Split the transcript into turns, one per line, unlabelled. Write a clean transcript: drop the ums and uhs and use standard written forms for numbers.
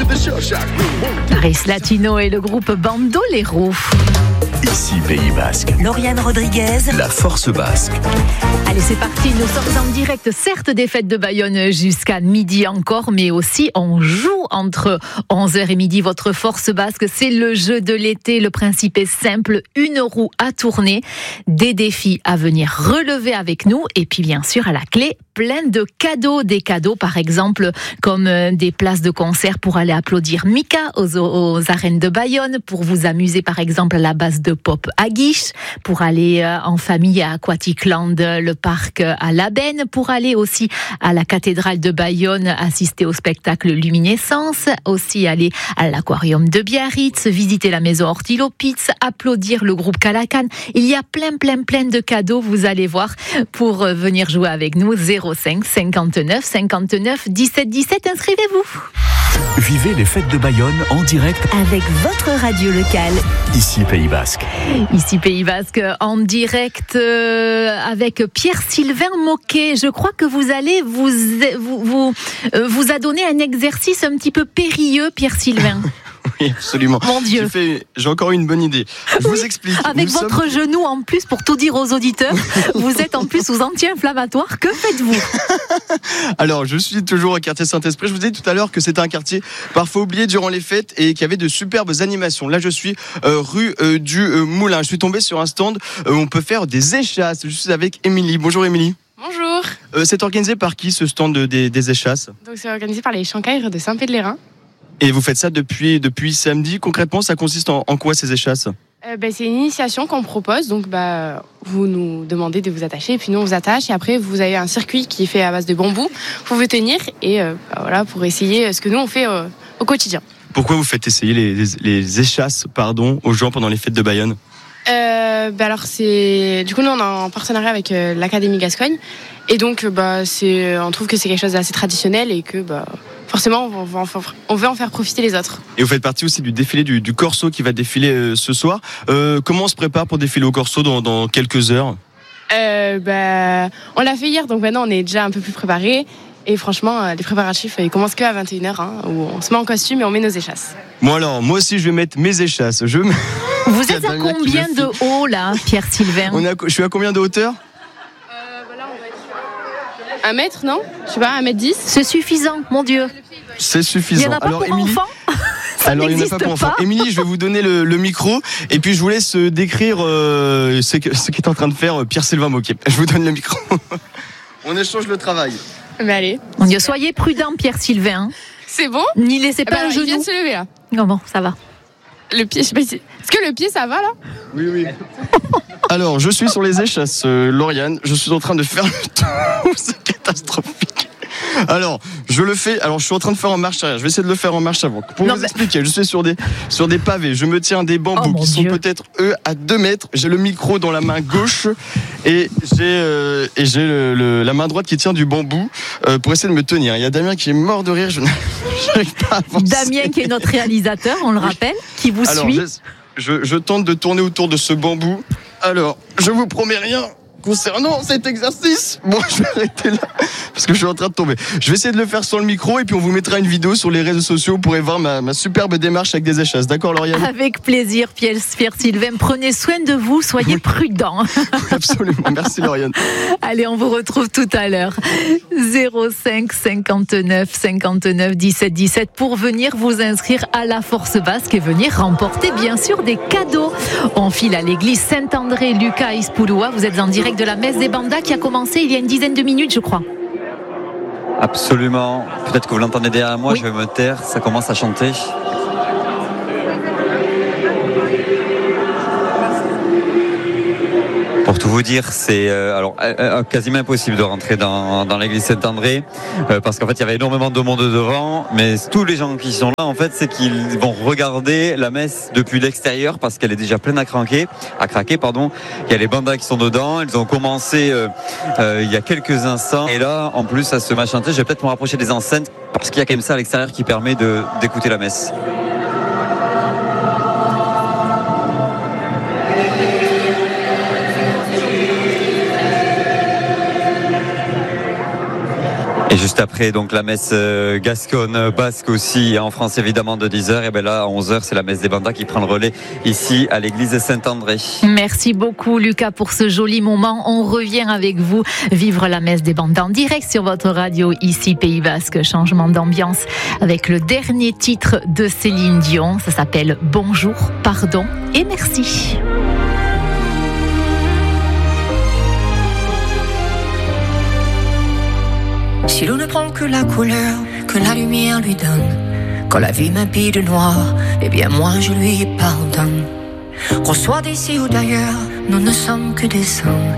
Paris Latino et le groupe Bandolero.
Ici Pays Basque.
Lauriane Rodriguez.
La Force Basque.
Allez, c'est parti. Nous sommes en direct, certes, des fêtes de Bayonne jusqu'à midi encore, mais aussi on joue entre 11h et midi. Votre Force Basque, c'est le jeu de l'été. Le principe est simple. Une roue à tourner, des défis à venir relever avec nous. Et puis, bien sûr, à la clé, plein de cadeaux. Des cadeaux, par exemple, comme des places de concert pour aller applaudir Mika aux arènes de Bayonne, pour vous amuser, par exemple, à la base de pop à Guiche, pour aller en famille à Aquatic Land, le parc à Labenne, pour aller aussi à la cathédrale de Bayonne, assister au spectacle Luminescence, aussi aller à l'aquarium de Biarritz, visiter la maison Hortilopitz, applaudir le groupe Calacan. Il y a plein de cadeaux, vous allez voir, pour venir jouer avec nous. 05 59 59 17 17, inscrivez-vous.
Vivez les fêtes de Bayonne en direct
Avec votre radio locale.
Ici Pays Basque.
Ici Pays Basque, en direct avec Pierre-Sylvain Moquet. Je crois que vous allez vous adonner un exercice un petit peu périlleux, Pierre-Sylvain.
Oui, absolument.
Mon Dieu.
J'ai encore une bonne idée. Je vous explique.
Avec votre genou en plus, pour tout dire aux auditeurs, vous êtes en plus sous anti-inflammatoire. Que faites-vous ?
Alors, je suis toujours au quartier Saint-Esprit. Je vous ai dit tout à l'heure que c'était un quartier parfois oublié durant les fêtes et qu'il y avait de superbes animations. Là, je suis rue du Moulin. Je suis tombé sur un stand où on peut faire des échasses. Je suis avec Émilie. Bonjour Émilie.
Bonjour.
C'est organisé par qui ce stand des échasses ?
Donc c'est organisé par les Chancaires de Saint-Pé-de-l'Hérin.
Et vous faites ça depuis samedi. Concrètement, ça consiste en quoi ces échasses ?
C'est une initiation qu'on propose. Donc vous nous demandez de vous attacher et puis nous on vous attache. Et après vous avez un circuit qui est fait à base de bambou pour vous tenir et voilà, pour essayer ce que nous on fait au quotidien.
Pourquoi vous faites essayer les échasses aux gens pendant les fêtes de Bayonne ?
Alors du coup nous on est en partenariat avec l'Académie Gascogne et donc on trouve que c'est quelque chose d'assez traditionnel et que forcément on veut en faire profiter les autres.
Et vous faites partie aussi du défilé du Corso qui va défiler ce soir. Comment on se prépare pour défiler au Corso dans quelques heures ?
On l'a fait hier, donc maintenant on est déjà un peu plus préparé. Et franchement, les préparatifs, ils commencent qu'à 21h, où on se met en costume et on met nos échasses.
Moi aussi je vais mettre mes échasses.
Vous êtes à combien de haut là, Pierre-Sylvain ?
Je suis à combien de hauteur ?
Là, on va être 1 mètre, non ? Je sais pas, 1m10.
C'est suffisant, mon Dieu.
C'est suffisant.
Il n'y en a pas pour
Émilie,
enfants ?
Alors, il n'y en a pas pour enfants. Émilie, je vais vous donner le micro et puis je vous laisse décrire ce qu'est en train de faire Pierre-Sylvain Moquet. Je vous donne le micro. On échange le travail.
Mais allez.
Mon Dieu, soyez prudent, Pierre-Sylvain.
C'est bon ?
N'y laissez pas un genou.
Il vient de se lever là.
Non, bon, ça va.
Le pied, je sais pas si... Est-ce que le pied ça va là ?
Oui. Alors, je suis sur les échasses, Lauriane. Je suis en train de faire le tour. C'est catastrophique. Alors, je le fais. Alors, je suis en train de faire en marche arrière. Je vais essayer de le faire en marche avant. Pour vous expliquer, je suis sur des pavés. Je me tiens des bambous qui sont peut-être à 2 mètres. J'ai le micro dans la main gauche et j'ai la main droite qui tient du bambou pour essayer de me tenir. Il y a Damien qui est mort de rire. Je n'arrive pas à avancer.
Damien qui est notre réalisateur, on le rappelle, qui vous suit.
Je tente de tourner autour de ce bambou. Alors, je vous promets rien concernant cet exercice. Bon, je vais arrêter là parce que je suis en train de tomber. Je vais essayer de le faire sans le micro et puis on vous mettra une vidéo sur les réseaux sociaux. Vous pourrez voir ma superbe démarche avec des échasses. D'accord, Lauriane ? Avec
plaisir, Pierre-Sylvain. Prenez soin de vous, soyez prudents.
Absolument. Merci, Lauriane.
Allez, on vous retrouve tout à l'heure. 05 59 59 17 17 pour venir vous inscrire à la Force Basque et venir remporter, bien sûr, des cadeaux. On file à l'église Saint-André, Lucas Ispouloua. Vous êtes en direct de la messe des bandas qui a commencé il y a une dizaine de minutes, je crois.
Absolument. Peut-être que vous l'entendez derrière moi, oui. Je vais me taire, ça commence à chanter. Pour tout vous dire, c'est quasiment impossible de rentrer dans l'église Saint-André parce qu'en fait il y avait énormément de monde devant, mais tous les gens qui sont là en fait c'est qu'ils vont regarder la messe depuis l'extérieur parce qu'elle est déjà pleine à craquer. Il y a les bandas qui sont dedans, ils ont commencé il y a quelques instants et là en plus ça se met à chanter. Je vais peut-être me rapprocher des enceintes parce qu'il y a quand même ça à l'extérieur qui permet d'écouter la messe. Et juste après, donc la messe gasconne basque aussi en France évidemment de 10h. Et bien là, à 11h, c'est la messe des bandas qui prend le relais ici à l'église Saint-André.
Merci beaucoup Lucas pour ce joli moment. On revient avec vous vivre la messe des bandas en direct sur votre radio ici Pays Basque. Changement d'ambiance avec le dernier titre de Céline Dion. Ça s'appelle Bonjour, pardon et merci.
Si l'on ne prend que la couleur que la lumière lui donne, quand la vie m'habille de noir, eh bien moi je lui pardonne. Qu'on soit d'ici ou d'ailleurs, nous ne sommes que des hommes.